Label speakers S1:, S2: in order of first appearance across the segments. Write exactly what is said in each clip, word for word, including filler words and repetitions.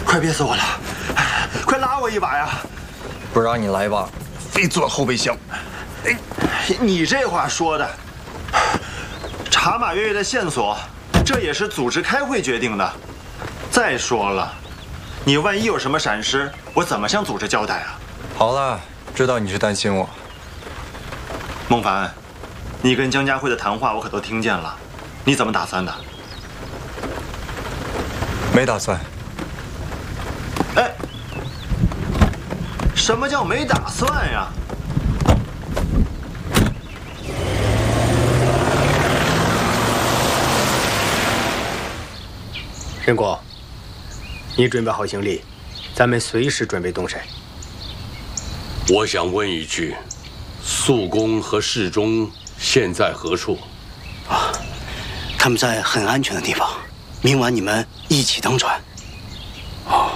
S1: 快憋死我了！快拉我一把呀！
S2: 不让你来一把，非坐后备箱。
S1: 哎，你这话说的，查马月月的线索，这也是组织开会决定的。再说了，你万一有什么闪失，我怎么向组织交代啊？
S2: 好了，知道你是担心我。
S1: 孟凡，你跟江家辉的谈话我可都听见了，你怎么打算的？
S2: 没打算。
S1: 哎，什么叫没打算呀？
S3: 任果，你准备好行李，咱们随时准备动身。
S4: 我想问一句，肃公和世忠现在何处？
S5: 啊，他们在很安全的地方，明晚你们一起登船。
S4: 哦。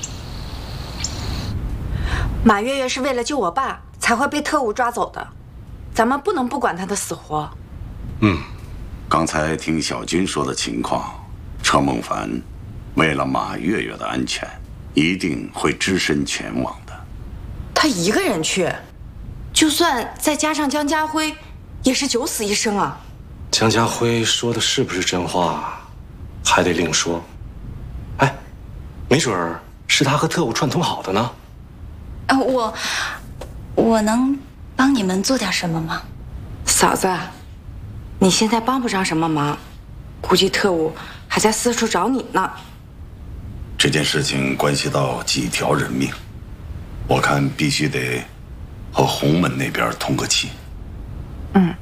S6: 马月月是为了救我爸才会被特务抓走的，咱们不能不管他的死活。
S7: 嗯，刚才听小军说的情况，车孟凡为了马月月的安全，一定会只身前往的。
S6: 他一个人去，就算再加上江家辉，也是九死一生啊。
S8: 江家辉说的是不是真话，还得另说。哎，没准儿是他和特务串通好的呢。
S9: 啊，我我能帮你们做点什么吗？
S6: 嫂子，你现在帮不上什么忙，估计特务还在四处找你呢。
S7: 这件事情关系到几条人命，我看必须得和洪门那边通个气。
S6: 嗯。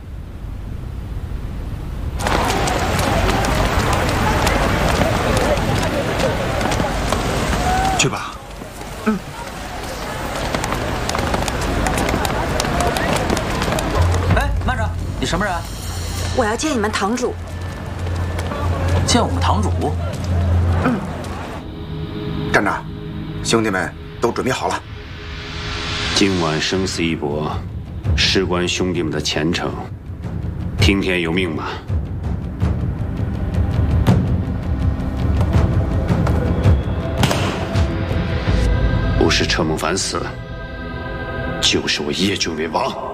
S1: 去吧。
S6: 嗯。
S10: 哎，慢着，你什么人？
S6: 我要见你们堂主。
S10: 见我们堂主？
S6: 嗯。
S11: 站长，兄弟们都准备好了。
S12: 今晚生死一搏，事关兄弟们的前程，听天由命吧。不是车孟凡死，就是我叶郡为王。